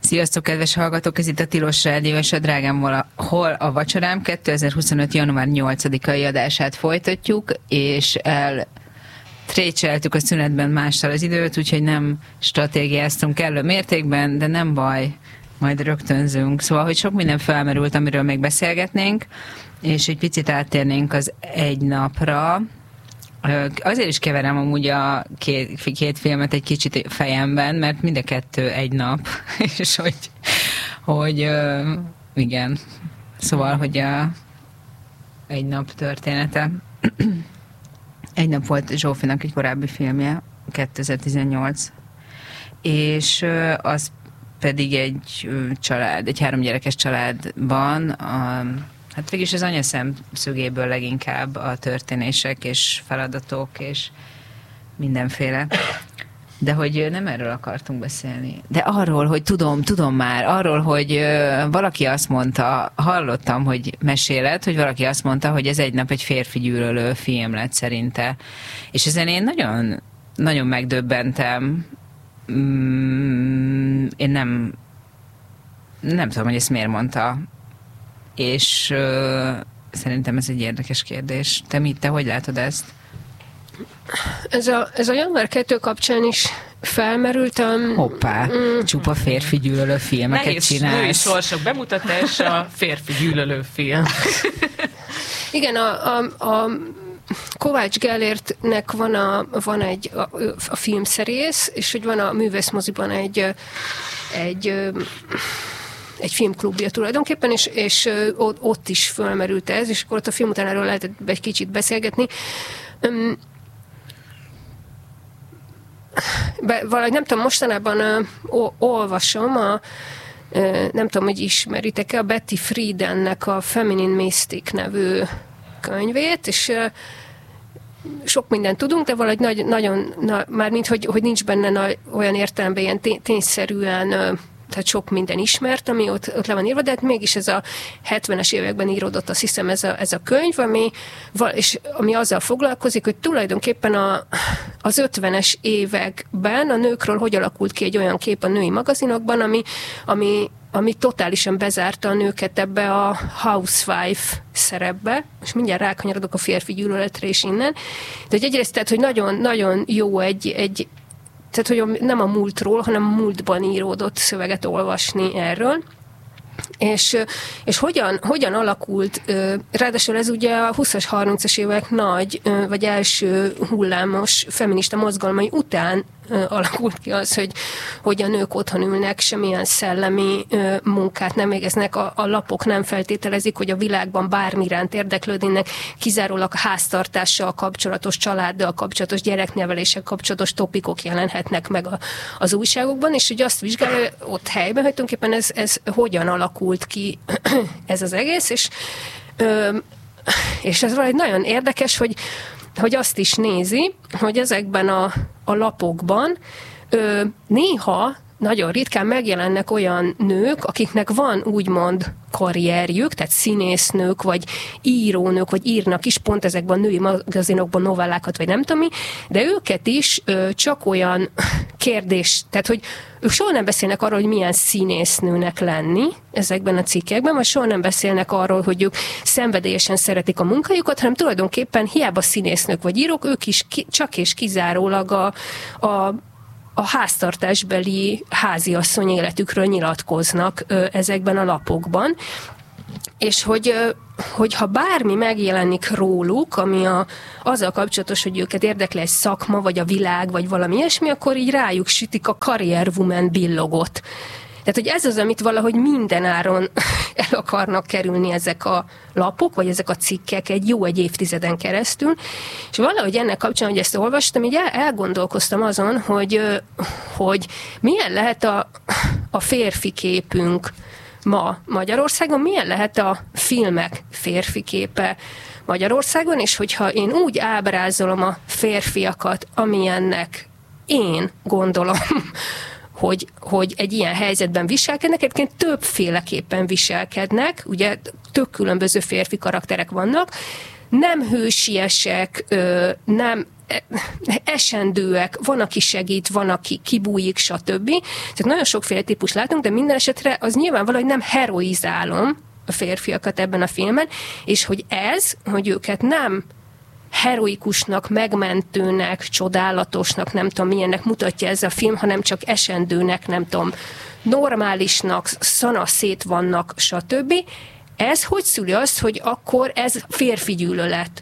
Sziasztok, kedves hallgatók! Ez itt a Tilos Rádió és a Drágám Hol a vacsorám 2025. január 8-ai adását folytatjuk, és trécseltük a szünetben mással az időt, úgyhogy nem stratégiáztunk kellő mértékben, de nem baj, majd rögtönzünk. Szóval, hogy sok minden felmerült, amiről még beszélgetnénk, és egy picit áttérnénk az egy napra. Azért is keverem amúgy a két filmet egy kicsit fejemben, mert mind a kettő egy nap, és hogy igen, szóval, hogy egy nap története. Egy nap volt Zsófinak egy korábbi filmje, 2018, és az pedig egy család, egy 3 gyerekes családban, hát végülis az anya szemszögéből leginkább a történések és feladatok és mindenféle. De hogy nem erről akartunk beszélni. De arról, hogy tudom már, arról, hogy valaki azt mondta, hallottam, hogy mesélet, hogy valaki azt mondta, hogy ez egy nap egy férfi gyűlölő film lett szerinte. És ezen én nagyon, nagyon megdöbbentem. Én nem tudom, hogy ezt miért mondta. És szerintem ez egy érdekes kérdés. Te hogy látod ezt? Ez a január 2 kapcsán is felmerültem. Hoppá, csupa férfi gyűlölő filmeket csinálsz. Nehéz sorsok bemutatása, férfi gyűlölő film. Igen, a Kovács Gellértnek van egy a filmszerész, és hogy van a művészmoziban egy filmklubja tulajdonképpen, és ott is fölmerült ez, és akkor ott a film után erről lehetett egy kicsit beszélgetni. Valahogy nem tudom, mostanában olvasom nem tudom, hogy ismeritek-e, a Betty Friedannek a Feminine Mystic nevű könyvét, és sok mindent tudunk, de valahogy nagyon mármint, hogy nincs benne olyan értelemben ilyen tényszerűen, tehát sok minden ismert, ami ott le van írva, de hát mégis ez a 70-es években íródott, azt hiszem ez a könyv, ami azzal foglalkozik, hogy tulajdonképpen az 50-es években a nőkről hogy alakult ki egy olyan kép a női magazinokban, ami totálisan bezárta a nőket ebbe a housewife szerepbe, és mindjárt rákanyarodok a férfi gyűlöletre is innen. De hogy egyrészt, tehát, hogy nagyon, nagyon jó tehát, hogy nem a múltról, hanem a múltban íródott szöveget olvasni erről. És hogyan alakult, ráadásul ez ugye a 20-as, 30-as évek nagy, vagy első hullámos feminista mozgalmai után alakult ki az, hogy a nők otthon ülnek, semmilyen szellemi munkát nem végeznek, a lapok nem feltételezik, hogy a világban bármi iránt érdeklődnének, kizárólag a háztartással kapcsolatos, családdal kapcsolatos, gyerekneveléssel kapcsolatos topikok jelenhetnek meg az újságokban, és hogy azt vizsgálja ott helyben, hogy tulajdonképpen ez hogyan alakult ki ez az egész, és ez valahogy nagyon érdekes, hogy azt is nézi, hogy ezekben a lapokban néha nagyon ritkán megjelennek olyan nők, akiknek van úgymond karrierjük, tehát színésznők, vagy írónők, vagy írnak is pont ezekben a női magazinokban novellákat, vagy nem tudom mi, de őket is csak olyan kérdés, tehát hogy ők soha nem beszélnek arról, hogy milyen színésznőnek lenni ezekben a cikkekben, vagy soha nem beszélnek arról, hogy ők szenvedélyesen szeretik a munkájukat, hanem tulajdonképpen hiába színésznők vagy írók, ők is csak és kizárólag a háztartásbeli háziasszony életükről nyilatkoznak ezekben a lapokban. És hogyha bármi megjelenik róluk, ami azzal kapcsolatos, hogy őket érdekli egy szakma, vagy a világ, vagy valami ilyesmi, akkor így rájuk sütik a career woman billogot. Tehát, hogy ez az, amit valahogy mindenáron el akarnak kerülni ezek a lapok, vagy ezek a cikkek egy évtizeden keresztül. És valahogy ennek kapcsán, hogy ezt olvastam, így elgondolkoztam azon, hogy milyen lehet a férfi képünk ma Magyarországon, milyen lehet a filmek férfi képe Magyarországon, és hogyha én úgy ábrázolom a férfiakat, amilyennek én gondolom, hogy egy ilyen helyzetben viselkednek, egyébként többféleképpen viselkednek, ugye tök különböző férfi karakterek vannak, nem hősiesek, nem, esendőek, van, aki segít, van, aki kibújik, stb. Tehát nagyon sokféle típus látunk, de minden esetre az nyilvánvaló, hogy nem heroizálom a férfiakat ebben a filmben, és hogy őket nem heroikusnak, megmentőnek, csodálatosnak, nem tudom milyennek mutatja ez a film, hanem csak esendőnek, nem tudom, normálisnak, szanaszét vannak, stb. Ez hogy szüli azt, hogy akkor ez férfi gyűlölet?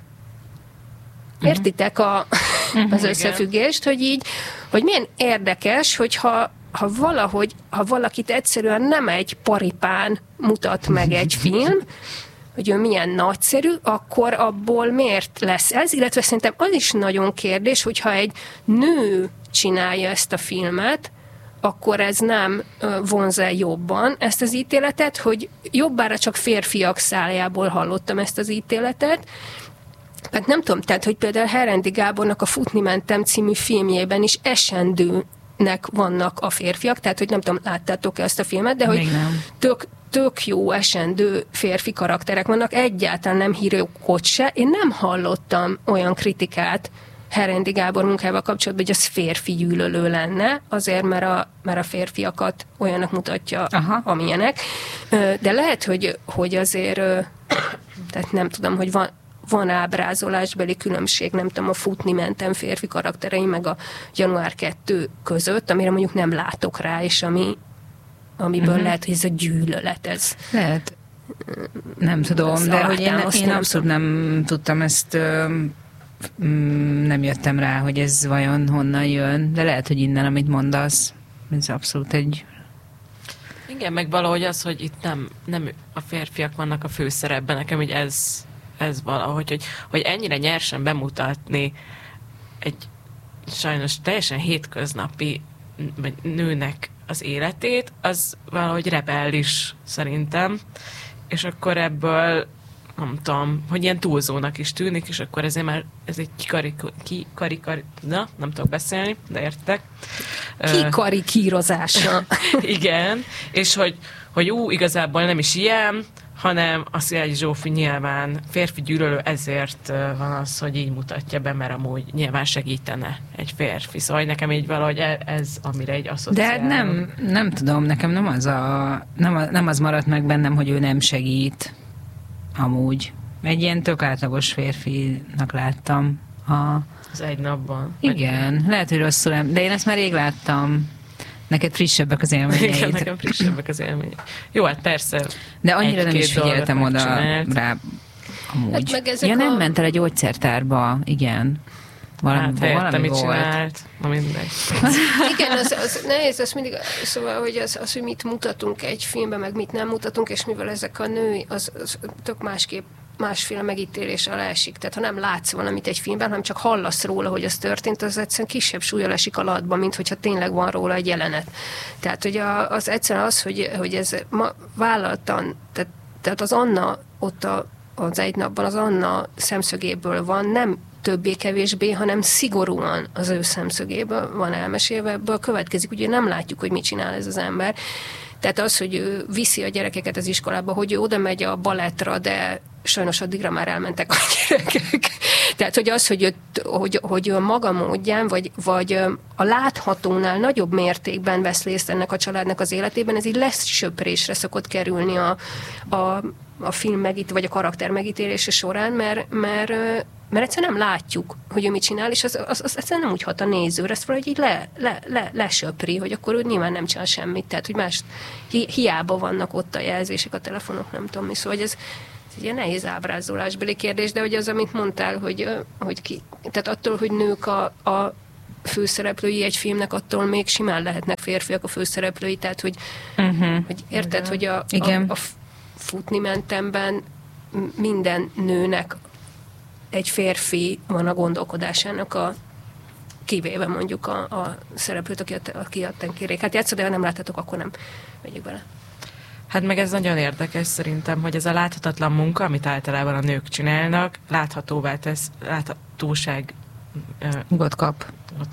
Értitek az összefüggést, hogy így, hogy milyen érdekes, hogyha ha valakit egyszerűen nem egy paripán mutat meg egy film, hogy ő milyen nagyszerű, akkor abból miért lesz ez? Illetve szerintem az is nagyon kérdés, hogyha egy nő csinálja ezt a filmet, akkor ez nem vonz-e jobban ezt az ítéletet, hogy jobbára csak férfiak szájából hallottam ezt az ítéletet. Hát nem tudom, tehát, hogy például Herendi Gábornak a Futni mentem című filmjében is esendőnek vannak a férfiak, tehát, hogy nem tudom, láttátok-e ezt a filmet, de hogy tök jó esendő férfi karakterek vannak, egyáltalán nem hírókot se. Én nem hallottam olyan kritikát Herendi Gábor munkával kapcsolatban, hogy az férfi gyűlölő lenne, azért, mert a férfiakat olyanok mutatja, amilyenek. De lehet, hogy azért, tehát nem tudom, hogy van ábrázolásbeli különbség, nem tudom, a Futni mentem férfi karakterei, meg a Január 2 között, amire mondjuk nem látok rá, és amiből lehet, hogy ez a gyűlölet, ez... Lehet. Nem tudom, de hogy én abszolút nem tudtam ezt, nem jöttem rá, hogy ez vajon honnan jön, de lehet, hogy innen, amit mondasz, ez abszolút egy... Igen, meg valahogy az, hogy itt nem a férfiak vannak a főszerepben, nekem így ez valahogy, hogy ennyire nyersen bemutatni egy sajnos teljesen hétköznapi nőnek az életét, az valahogy rebellis szerintem, és akkor ebből nem tudom, hogy ilyen túlzónak is tűnik, és akkor ezért már ez egy nem tudok beszélni, de értek. Kikarikírozása. Igen, és hogy igazából nem is ilyen, hanem a Szilágyi Zsófi nyilván férfi gyűlölő, ezért van az, hogy így mutatja be, mert amúgy nyilván segítene egy férfi. Szóval nekem így valahogy ez, amire egy asszociál. De nem tudom, nekem nem az maradt meg bennem, hogy ő nem segít amúgy. Egy ilyen tök átlagos férfinak láttam. Az egy napban. Igen, lehet, hogy rosszul de én ezt már rég láttam. Neked frissebbek az élményeid. Igen, nekem frissebbek az élményeid. Jó, hát persze. De annyira nem is figyeltem oda rá amúgy. Hát nem ment el a gyógyszertárba, igen. Valami mit csinált. Na mindegy. Igen, az nehéz, az mindig, szóval, hogy az, hogy mit mutatunk egy filmben, meg mit nem mutatunk, és mivel ezek a női, az tök másféle megítélés alá esik. Tehát ha nem látsz valamit egy filmben, hanem csak hallasz róla, hogy az történt, az egyszerűen kisebb súlya esik a latba, mint hogyha tényleg van róla egy jelenet. Tehát, hogy az egyszerűen az, hogy ez vállaltan, tehát az Anna ott az egy napban az Anna szemszögéből van, nem többé-kevésbé, hanem szigorúan az ő szemszögéből van elmesélve, ebből következik, ugye nem látjuk, hogy mit csinál ez az ember. Tehát az, hogy ő viszi a gyerekeket az iskolába, hogy ő oda megy a balettra, de sajnos addigra már elmentek a gyerekek. Tehát, hogy az, hogy a maga módján, vagy a láthatónál nagyobb mértékben vesz részt ennek a családnak az életében, ez így lesöprésre szokott kerülni a film vagy a karakter megítélése során, mert egyszerűen nem látjuk, hogy ő mit csinál, és az egyszerűen nem úgy hat a nézőre, ezt valahogy így lesöpri, hogy akkor ő nyilván nem csinál semmit, tehát hogy más hiába vannak ott a jelzések, a telefonok, nem tudom mi, szóval ez egy ilyen nehéz ábrázolásbeli kérdés, de hogy az, amit mondtál, tehát attól, hogy nők a főszereplői egy filmnek, attól még simán lehetnek férfiak a főszereplői, tehát hogy érted, hogy a Futni mentemben minden nőnek egy férfi van a gondolkodásának kivéve mondjuk a szereplőt, aki a tenkérék. Hát de ha nem láthatok, akkor nem megyek bele. Hát meg ez nagyon érdekes szerintem, hogy ez a láthatatlan munka, amit általában a nők csinálnak, láthatóvá tesz, láthatóság Ott kap,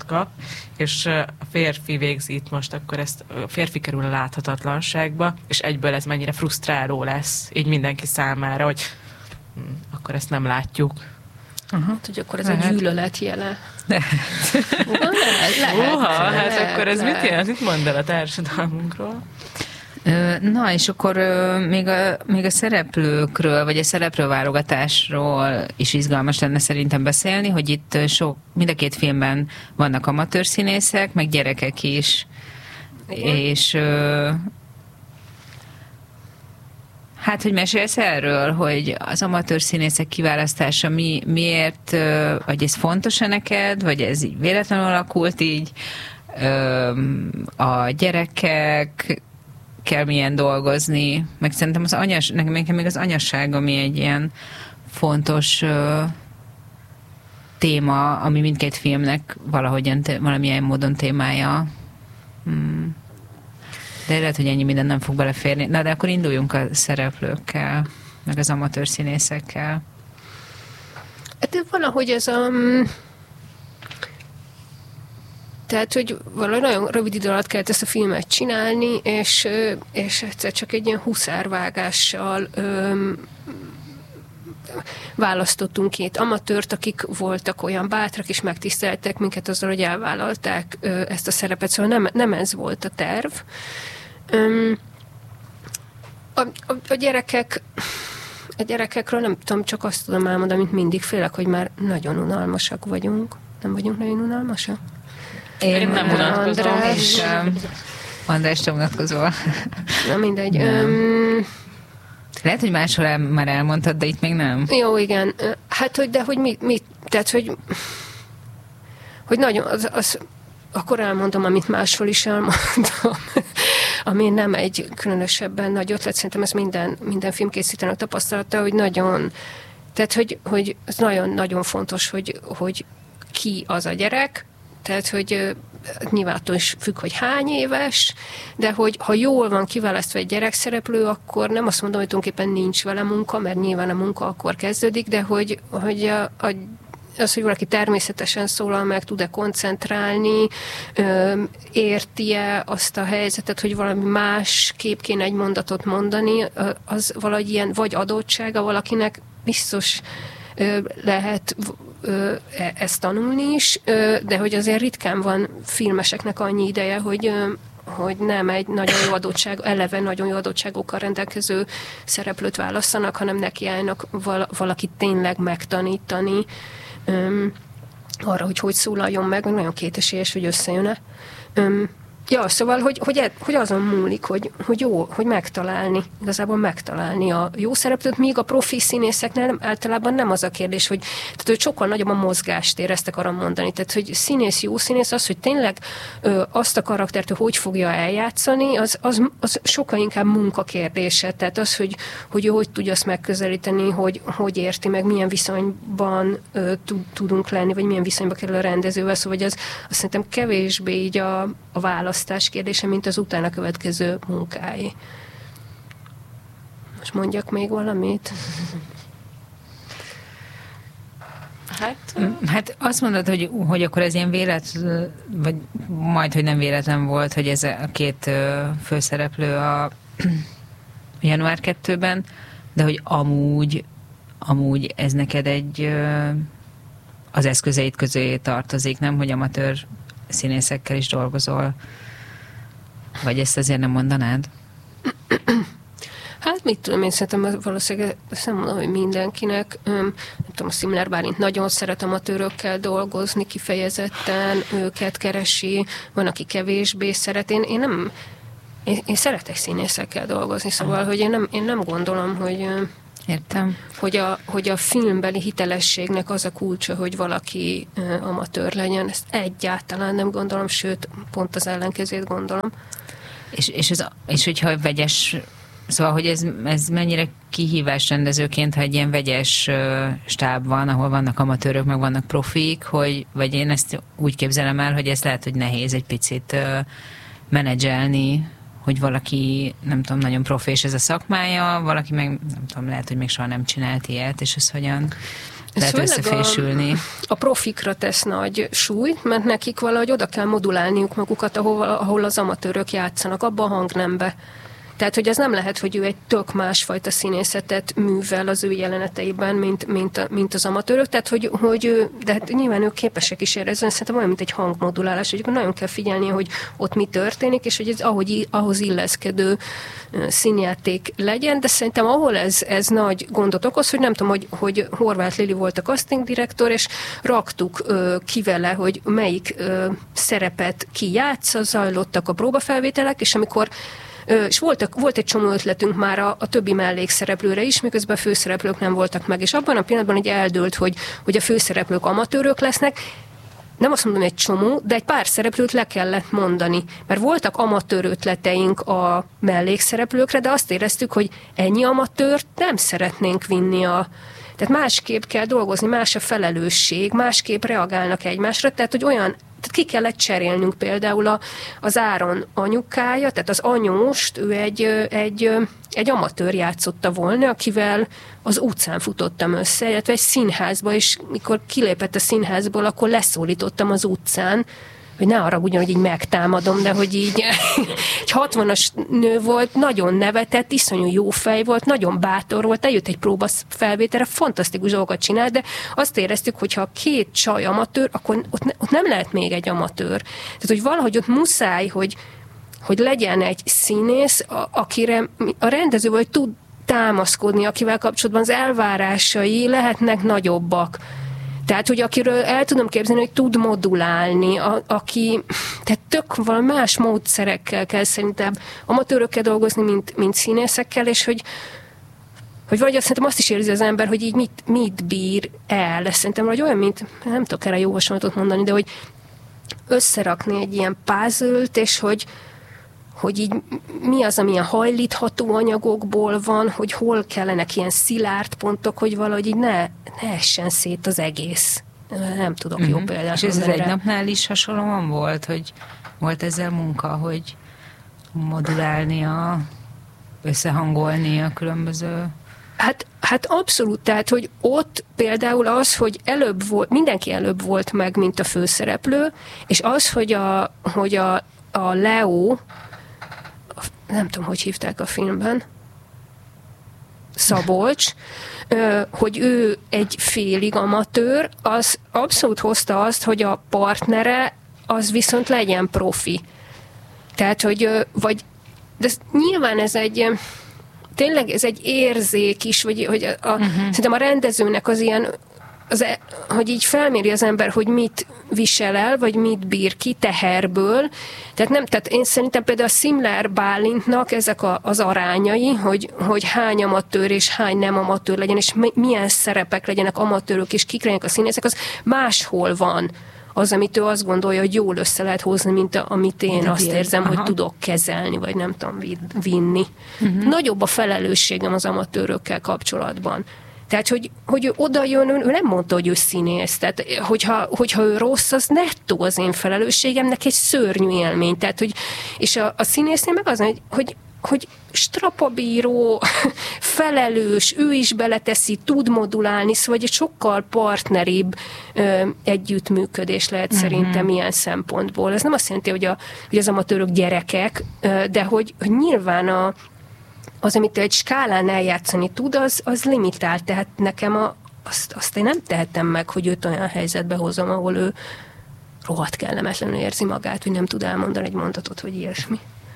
és a férfi végzi itt most, akkor a férfi kerül a láthatatlanságba, és egyből ez mennyire frusztráló lesz, így mindenki számára, hogy akkor ezt nem látjuk. Hát, hogy akkor ez egy gyűlölet jele. Lehet. Hát akkor ez mit jelent? Mit mond el a társadalmunkról? Na, és akkor még a szereplőkről, vagy a szereplőválogatásról is izgalmas lenne szerintem beszélni, hogy itt mind a két filmben vannak amatőr színészek, meg gyerekek is. Igen. És hát, hogy mesélsz erről, hogy az amatőr színészek kiválasztása miért, vagy ez fontos-e neked, vagy ez így véletlenül alakult így, a gyerekek kell milyen dolgozni, meg szerintem nekem még az anyasság, ami egy ilyen fontos téma, ami mindkét filmnek valamilyen módon témája. De lehet, hogy ennyi minden nem fog beleférni. Na, de akkor induljunk a szereplőkkel, meg az amatőr színészekkel. Hát valahogy ez tehát, hogy valahogy nagyon rövid idő alatt kellett ezt a filmet csinálni, és egyszer csak egy ilyen huszárvágással választottunk két amatőrt, akik voltak olyan bátrak, és megtiszteltek minket azzal, hogy elvállalták ezt a szerepet. Szóval nem ez volt a terv. A gyerekekről nem tudom, csak azt tudom elmondani, amit mindig félek, hogy már nagyon unalmasak vagyunk. Nem vagyunk nagyon unalmasak? Én nem unatkozom. András, te unatkozol. Na mindegy. Lehet, hogy máshol már elmondtad, de itt még nem. Jó, igen. Hát, hogy mit tehát, hogy nagyon, akkor elmondom, amit máshol is elmondom, ami nem egy különösebben nagy ötlet, szerintem ez minden filmkészítőnek tapasztalata, hogy nagyon, tehát, hogy ez nagyon-nagyon fontos, hogy ki az a gyerek, tehát, hogy nyilván attól is függ, hogy hány éves, de hogy ha jól van kiválasztva egy gyerekszereplő, akkor nem azt mondom, hogy tulajdonképpen nincs vele munka, mert nyilván a munka akkor kezdődik, de hogy az, hogy valaki természetesen szólal meg, tud-e koncentrálni, érti-e azt a helyzetet, hogy valami más kép kéne egy mondatot mondani, az valahogy ilyen vagy adottsága valakinek, biztos lehet ezt tanulni is, de hogy azért ritkán van filmeseknek annyi ideje, hogy nem egy nagyon jó adottság, eleve nagyon jó adottságokkal rendelkező szereplőt választanak, hanem nekiállnak valakit tényleg megtanítani arra, hogy szólaljon meg, nagyon kétesélyes, hogy összejön-e. Ja, szóval, hogy azon múlik, hogy jó, hogy igazából megtalálni a jó szereplőt, míg a profi színészeknél általában nem az a kérdés, hogy sokkal nagyobb a mozgástér, ezt akarom mondani. Tehát, hogy jó színész az, hogy tényleg azt a karaktert, hogy fogja eljátszani, az sokkal inkább munkakérdése. Tehát az, hogy tudja azt megközelíteni, hogy érti meg, milyen viszonyban tudunk lenni, vagy milyen viszonyba kerül a rendezővel. Szóval, hogy az szerintem kevésbé így a választás kérdése, mint az utána következő munkái. Most mondjak még valamit? Hát azt mondod, hogy akkor ez ilyen véletlen, vagy majd, hogy nem véletlen volt, hogy ez a két főszereplő a január 2-ben, de hogy amúgy ez neked az eszközeid közé tartozik, nem? Hogy amatőr színészekkel is dolgozol. Vagy ezt azért nem mondanád? Hát mit tudom, én szerintem valószínűleg ezt nem mondom, hogy mindenkinek. Nem tudom, a Szimler Bálint nagyon szeret amatőrökkel dolgozni, kifejezetten őket keresi, van, aki kevésbé szeret. Én szeretek színészekkel dolgozni, szóval, hogy én nem gondolom, hogy értem. Hogy a filmbeli hitelességnek az a kulcsa, hogy valaki amatőr legyen. Ezt egyáltalán nem gondolom, sőt, pont az ellenkezőt gondolom. És hogyha vegyes, szóval, hogy ez mennyire kihívás rendezőként, ha egy ilyen vegyes stáb van, ahol vannak amatőrök, meg vannak profik, vagy én ezt úgy képzelem el, hogy ez lehet, hogy nehéz egy picit menedzselni, hogy valaki, nem tudom, nagyon profi, és ez a szakmája, valaki meg, nem tudom, lehet, hogy még soha nem csinált ilyet, és ez hogyan lehet összefésülni. A profikra tesz nagy súlyt, mert nekik valahogy oda kell modulálniuk magukat, ahol az amatőrök játszanak, abban a hangnembe. Tehát, hogy az nem lehet, hogy ő egy tök másfajta színészetet művel az ő jeleneteiben, mint az amatőrök, tehát, de hát nyilván ők képesek is erre, szerintem olyan, mint egy hangmodulálás, hogy nagyon kell figyelni, hogy ott mi történik, és hogy ez ahhoz illeszkedő színjáték legyen, de szerintem ahol ez nagy gondot okoz, hogy nem tudom, hogy Horváth Lili volt a casting direktor, és raktuk ki vele, hogy melyik szerepet ki játsza, zajlottak a próbafelvételek, és amikor és volt egy csomó ötletünk már a többi mellékszereplőre is, miközben a főszereplők nem voltak meg, és abban a pillanatban így eldőlt, hogy a főszereplők amatőrök lesznek, nem azt mondom egy csomó, de egy pár szereplőt le kellett mondani. Mert voltak amatőr ötleteink a mellékszereplőkre, de azt éreztük, hogy ennyi amatőrt nem szeretnénk vinni Tehát másképp kell dolgozni, más a felelősség, másképp reagálnak egymásra, tehát tehát ki kellett cserélnünk például az Áron anyukája, tehát az anyóst, ő egy amatőr játszotta volna, akivel az utcán futottam össze, illetve egy színházba, és mikor kilépett a színházból, akkor leszólítottam az utcán, hogy ne haragudjon, hogy így megtámadom, de hogy így egy 60-as nő volt, nagyon nevetett, iszonyú jó fej volt, nagyon bátor volt, eljött egy próbafelvételre, fantasztikus dolgokat csinált, de azt éreztük, hogy ha két csaj amatőr, akkor ott nem lehet még egy amatőr. Tehát, hogy valahogy ott muszáj, hogy legyen egy színész, akire a rendező vagy tud támaszkodni, akivel kapcsolatban az elvárásai lehetnek nagyobbak. Tehát, hogy akiről el tudom képzelni, hogy tud modulálni, tehát tök valami más módszerekkel kell szerintem amatőrökkel dolgozni, mint színészekkel, és hogy vagy szerintem azt is érzi az ember, hogy így mit bír el. Szerintem vagy olyan, mint, nem tudok erre jó hasonlatot mondani, de hogy összerakni egy ilyen puzzle-t, és hogy így mi az, amilyen hajlítható anyagokból van, hogy hol kellenek ilyen szilárd pontok, hogy valahogy így ne essen szét az egész. Nem tudok jó példát. És ez az Egy napnál is hasonlóan volt, hogy volt ezzel munka, hogy modulálni, összehangolni a különböző... Hát abszolút, tehát, hogy ott például az, hogy mindenki előbb volt meg, mint a főszereplő, és az, hogy a Leo, nem tudom, hogy hívták a filmben, Szabolcs, hogy ő egy félig amatőr, az abszolút hozta azt, hogy a partnere az viszont legyen profi. Tehát, de nyilván tényleg ez egy érzék is, hogy szerintem a rendezőnek az ilyen, hogy így felméri az ember, hogy mit visel el, vagy mit bír ki teherből. Tehát én szerintem például a Szimler Bálintnak ezek az arányai, hogy hány amatőr és hány nem amatőr legyen, és milyen szerepek legyenek amatőrök, és kik legyenek a színészek, az máshol van. Az, amit ő azt gondolja, hogy jól össze lehet hozni, mint amit én azt érzem, hogy tudok kezelni, vagy nem tudom vinni. Nagyobb a felelősségem az amatőrökkel kapcsolatban. Tehát, hogy ő oda jön, ő nem mondta, hogy ő színész. Tehát, hogyha ő rossz, az nettó az én felelősségemnek egy szörnyű élmény. Tehát, és a színésznél meg az, hogy strapabíró, felelős, ő is beleteszi, tud modulálni, szóval egy sokkal partneribb együttműködés lehet szerintem ilyen szempontból. Ez nem azt jelenti, hogy az amatőrök gyerekek, de hogy nyilván az, amit egy skálán eljátszani tud, az limitált. Tehát nekem azt én nem tehetem meg, hogy őt olyan helyzetbe hozom, ahol ő rohadt kellemetlenül érzi magát, hogy nem tud elmondani egy mondatot, vagy ilyesmi.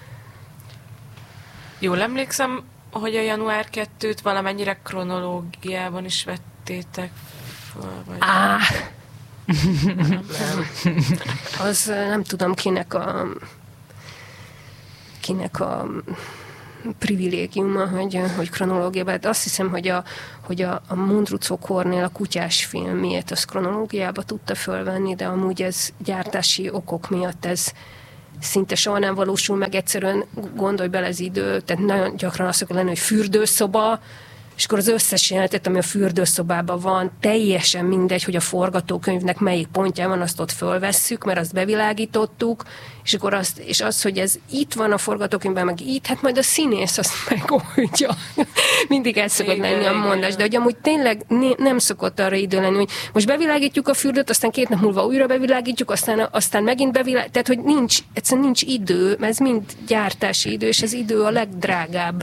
Jól emlékszem, hogy a január 2-t valamennyire kronológiában is vettétek fel, vagy... Nem. Az nem tudom kinek a privilégiuma, hogy kronológiában. Hát azt hiszem, hogy a Mundruczó Kornél a kutyás filmjét az kronológiába tudta fölvenni, de amúgy ez gyártási okok miatt ez szinte soha nem valósul meg, egyszerűen gondolj bele az idő, tehát nagyon gyakran azt szokott lenni, hogy fürdőszoba, és akkor az összes jelenetet, ami a fürdőszobában van, teljesen mindegy, hogy a forgatókönyvnek melyik pontján van, azt ott fölvesszük, mert azt bevilágítottuk, és akkor az, hogy ez itt van a forgatókönyvben, meg itt, hát majd a színész azt megoldja. Mindig ez szokott lenni a mondás, de hogy amúgy tényleg nem szokott arra idő lenni, hogy most bevilágítjuk a fürdőt, aztán 2 nap múlva újra bevilágítjuk, aztán megint bevilágítjuk, tehát hogy egyszerűen nincs idő, mert ez mind gyártási idő, és ez idő a legdrágább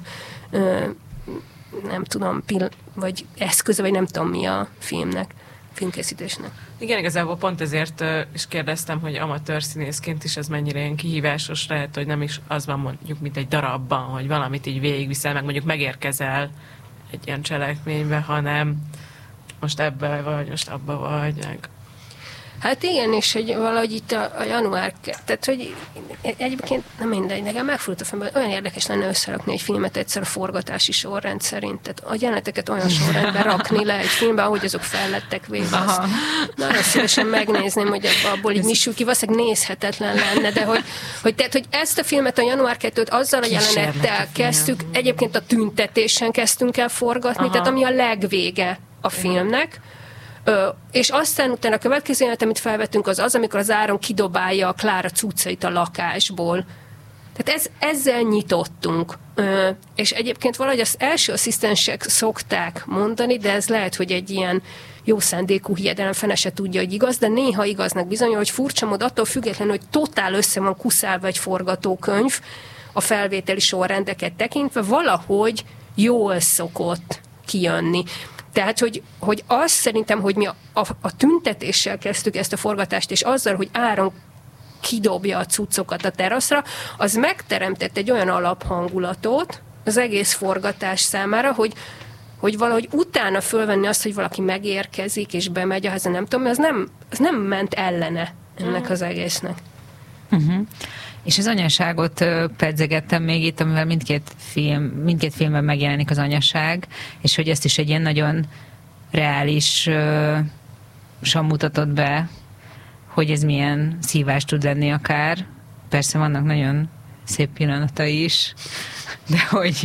nem tudom, vagy eszköze, vagy nem tudom mi a filmkészítésnek. Igen, igazából pont ezért is kérdeztem, hogy amatőr színészként is ez mennyire ilyen kihívásos lehet, hogy nem is az van mondjuk, mint egy darabban, hogy valamit így végigviszel, meg mondjuk megérkezel egy ilyen cselekménybe, hanem most ebbe vagy, most abba vagy. Hát igen, és hogy valahogy itt a január, tehát hogy egyébként nem mindegy, nekem megfordult a fejembe, olyan érdekes lenne összerakni egy filmet egyszer a forgatási sorrend szerint, tehát a jeleneteket olyan sorrendben rakni le egy filmben, ahogy azok fellettek véve. Nagyon szívesen megnézném, hogy abból így mi sül ki, valószínűleg nézhetetlen lenne, de hogy ezt a filmet, a január 2-t azzal a jelenettel kezdtük, egyébként a tüntetésen kezdtünk el forgatni, tehát ami a legvége a filmnek, és aztán utána a következő jelenet, amit felvettünk, az, amikor az Áron kidobálja a Klára cuccait a lakásból. Tehát ezzel nyitottunk. És egyébként valahogy az első asszisztensek szokták mondani, de ez lehet, hogy egy ilyen jó szándékú hiedelem, fene se tudja, hogy igaz, de néha igaznak bizonyul, hogy furcsa mód attól függetlenül, hogy totál össze van kuszálva egy forgatókönyv, a felvételi sorrendeket tekintve, valahogy jól szokott kijönni. Tehát, hogy azt szerintem, hogy mi a tüntetéssel kezdtük ezt a forgatást, és azzal, hogy Áron kidobja a cuccokat a teraszra, az megteremtett egy olyan alaphangulatot az egész forgatás számára, hogy valahogy utána fölvenni azt, hogy valaki megérkezik, és bemegy a háza, nem tudom, az nem ment ellene ennek az egésznek. És az anyaságot pedzegettem még itt, amivel mindkét filmben megjelenik az anyaság, és hogy ezt is egy ilyen nagyon reálisan mutatott be, hogy ez milyen szívás tud lenni akár. Persze vannak nagyon szép pillanatai is, de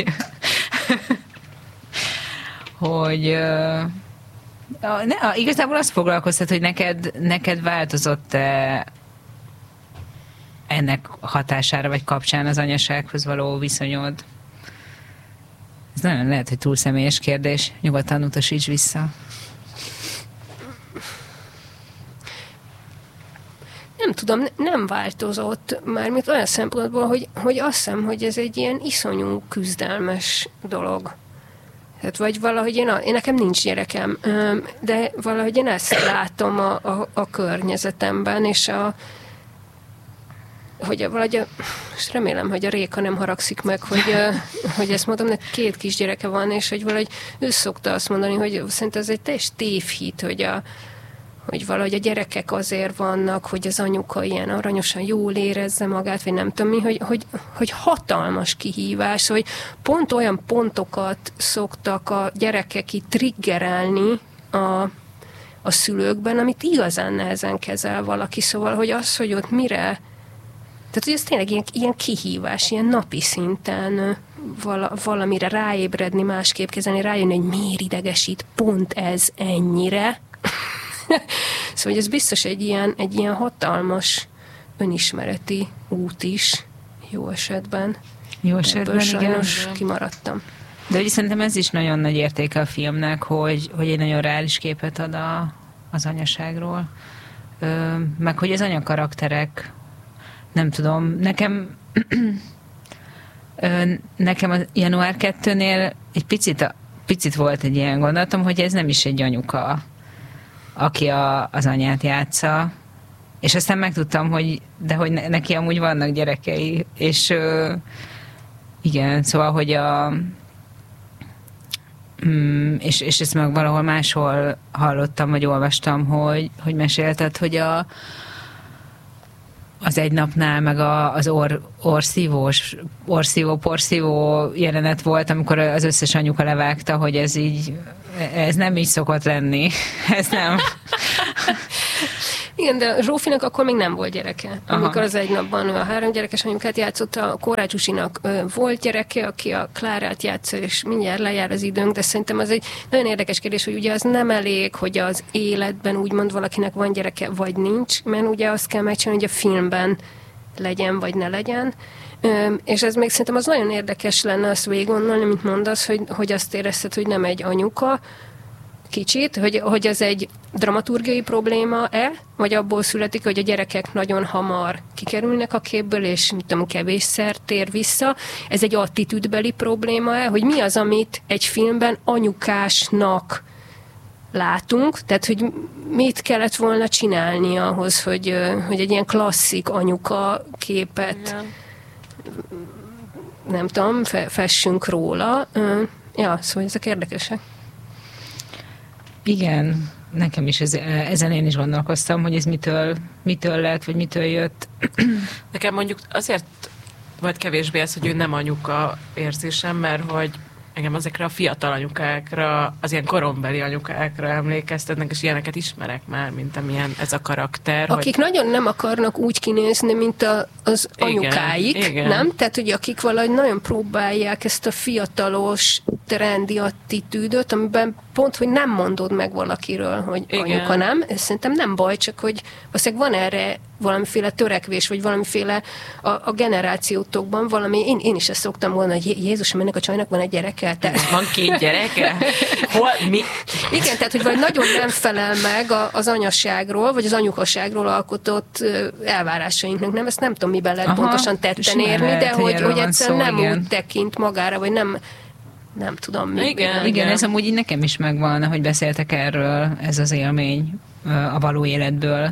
igazából azt foglalkoztat, hogy neked változott ennek hatására vagy kapcsán az anyasághoz való viszonyod? Ez nagyon lehet, hogy túl személyes kérdés. Nyugodtan utasíts vissza. Nem tudom, nem változott mármint olyan szempontból, hogy azt hiszem, hogy ez egy ilyen iszonyú küzdelmes dolog. Tehát vagy valahogy én nekem nincs gyerekem, de valahogy én ezt látom a környezetemben, és és remélem, hogy a Réka nem haragszik meg, hogy ezt mondom, neki 2 kisgyereke van, és hogy valahogy ő szokta azt mondani, hogy szerintem ez egy teljes tévhit, hogy valahogy a gyerekek azért vannak, hogy az anyuka ilyen aranyosan jól érezze magát, vagy nem tudom mi, hogy hatalmas kihívás, hogy pont olyan pontokat szoktak a gyerekek itt triggerelni a szülőkben, amit igazán nehezen kezel valaki, szóval, hogy az, hogy ott mire. Tehát, hogy ez tényleg ilyen kihívás, ilyen napi szinten valamire ráébredni, másképp kezelni, rájönni, hogy miért idegesít pont ez ennyire. Szóval ez biztos egy ilyen hatalmas önismereti út is, jó esetben. Jó esetben, ebből sajnos kimaradtam. De ugye szerintem ez is nagyon nagy értéke a filmnek, hogy egy nagyon reális képet ad az anyaságról. Meg hogy az anyakarakterek, nem tudom, nekem a január 2-nél egy picit volt egy ilyen gondolatom, hogy ez nem is egy anyuka, aki az anyát játsza, és aztán megtudtam, hogy neki amúgy vannak gyerekei, és igen, szóval, hogy és ezt meg valahol máshol hallottam, vagy olvastam, hogy mesélted, hogy az Egy napnál, meg az orszívó-porszívó jelenet volt, amikor az összes anyuka levágta, hogy ez nem így szokott lenni. Ez nem. Igen, de Zsófinak akkor még nem volt gyereke. Aha. Amikor az egy napban a 3 gyerekes anyukát játszotta, a Korács Zsusinak volt gyereke, aki a Klárát játsza, és mindjárt lejár az időnk, de szerintem az egy nagyon érdekes kérdés, hogy ugye az nem elég, hogy az életben úgymond valakinek van gyereke, vagy nincs, mert ugye azt kell megcsinálni, hogy a filmben legyen, vagy ne legyen. És ez még szerintem az nagyon érdekes lenne azt végig gondolni, mint mondasz, hogy azt érezted, hogy nem egy anyuka, kicsit, hogy ez egy dramaturgiai probléma-e, vagy abból születik, hogy a gyerekek nagyon hamar kikerülnek a képből, és mit tudom, kevésszer tér vissza. Ez egy attitűdbeli probléma-e, hogy mi az, amit egy filmben anyukásnak látunk, tehát hogy mit kellett volna csinálni ahhoz, hogy egy ilyen klasszik anyuka képet nem tudom, fessünk róla. Ja, szóval ezek érdekesek. Igen, nekem is ezen én is gondolkoztam, hogy ez mitől lett, vagy mitől jött. Nekem mondjuk azért volt kevésbé ez, hogy ő nem anyuka érzésem, mert hogy engem ezekre a fiatal anyukákra, az ilyen korombeli anyukákra emlékeztetnek, és ilyeneket ismerek már, mint amilyen ez a karakter. Akik nagyon nem akarnak úgy kinézni, mint az anyukáik, igen. Nem? Tehát, hogy akik valahogy nagyon próbálják ezt a fiatalos, trendi attitűdöt, amiben pont, hogy nem mondod meg valakiről, hogy igen. anyuka nem. Ez szerintem nem baj, csak hogy valószínűleg van erre valamiféle törekvés, vagy valamiféle a generációtokban valami, én is ezt szoktam volna, hogy Jézusom, ennek a csajnak van egy gyereke. Tehát... Van 2 gyereke? Hol? Mi? Igen, tehát, hogy vagy nagyon nem felel meg az anyaságról, vagy az anyukaságról alkotott elvárásainknak. Nem, ezt nem tudom, miben lehet pontosan tetten érni, de hogy egyszerűen nem igen. úgy tekint magára, vagy nem tudom mi. Igen, ez amúgy így nekem is megvan, hogy beszéltek erről, ez az élmény a való életből,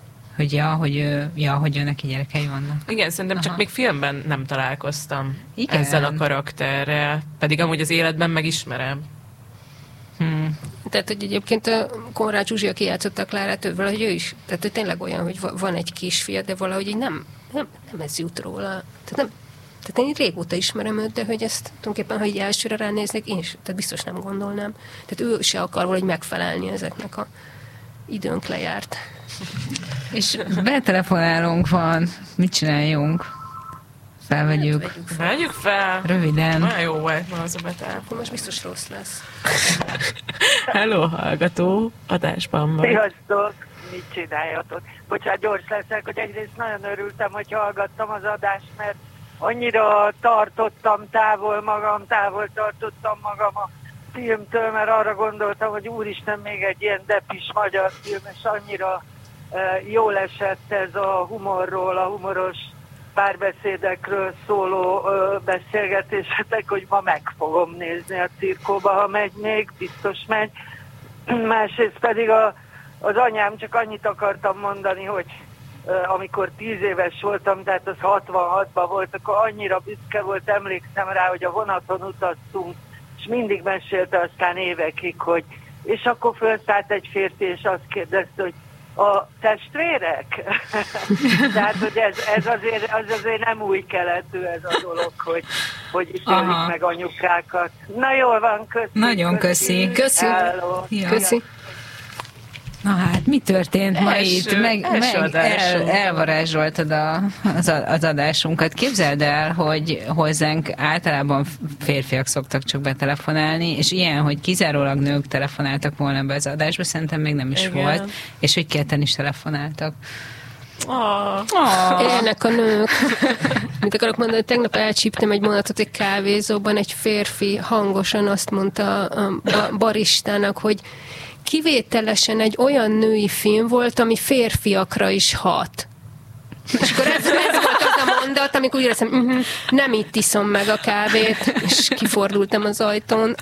hogy ő neki gyerekei vannak. Igen, szerintem csak még filmben nem találkoztam igen. ezzel a karakterrel, pedig amúgy az életben megismerem. Tehát, hogy egyébként a Konrád Zsuzsi, aki játszotta a Klárát, valahogy ő is, tehát hogy tényleg olyan, hogy van egy kisfia, de valahogy így nem ez jut róla. Tehát én régóta ismerem őt, de hogy ezt tulajdonképpen, ha így elsőre ránéznék, én is, tehát biztos nem gondolnám. Tehát ő se akar valahogy megfelelni ezeknek a időnk lejárt. És betelefonálunk van, mit csináljunk? Felvegyük. Vegyük fel! Röviden. Nagyon jó volt ma az a betelefon. Akkor most biztos rossz lesz. Hello, hallgató, adásban vagy. Sziasztok! Mit csináljatok? Bocsánat, gyors leszek, hogy egyrészt nagyon örültem, hogy hallgattam az adást, mert annyira távol tartottam magam a filmtől, mert arra gondoltam, hogy úristen, még egy ilyen depis magyar film, és annyira jól esett ez a humorról, a humoros párbeszédekről szóló beszélgetésetek, hogy ma meg fogom nézni a cirkóba, ha megy még, biztos megy. Másrészt pedig az anyám, csak annyit akartam mondani, hogy amikor 10 éves voltam, tehát az 66-ban volt, akkor annyira büszke volt, emlékszem rá, hogy a vonaton utaztunk, és mindig mesélte aztán évekig, hogy és akkor felszállt egy férfi, és azt kérdezte, hogy a testvérek? Tehát, hogy ez azért nem új keletű ez a dolog, hogy ítélik meg anyukákat. Na jól van, köszi. Nagyon köszi. Köszi. Ja. Köszi. Na hát, mi történt ma itt? Elvarázsoltad az adásunkat. Képzeld el, hogy hozzánk általában férfiak szoktak csak betelefonálni, és ilyen, hogy kizárólag nők telefonáltak volna be az adásba, szerintem még nem is volt, és hogy 2-en is telefonáltak. Élnek a nők. Mit akarok mondani, tegnap elcsíptem egy mondatot egy kávézóban, egy férfi hangosan azt mondta a baristának, hogy kivételesen egy olyan női film volt, ami férfiakra is hat. És akkor ez volt az a mondat, amikor úgy éreztem, nem itt iszom meg a kávét, és kifordultam az ajtón.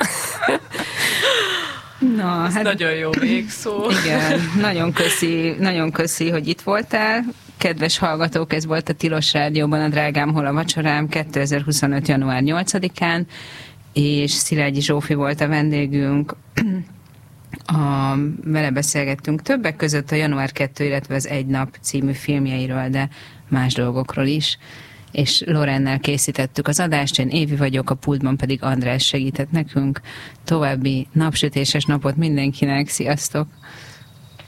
Na, ez hát nagyon jó végszó. Igen, nagyon köszi, hogy itt voltál. Kedves hallgatók, ez volt a Tilos Rádióban a Drágám, hol a vacsorám 2025. január 8-án, és Szilágyi Zsófi volt a vendégünk. Vele beszélgettünk többek között a Január 2, illetve az Egy nap című filmjeiről, de más dolgokról is. És Lorennel készítettük az adást, én Évi vagyok, a pultban pedig András segített nekünk. További napsütéses napot mindenkinek, sziasztok!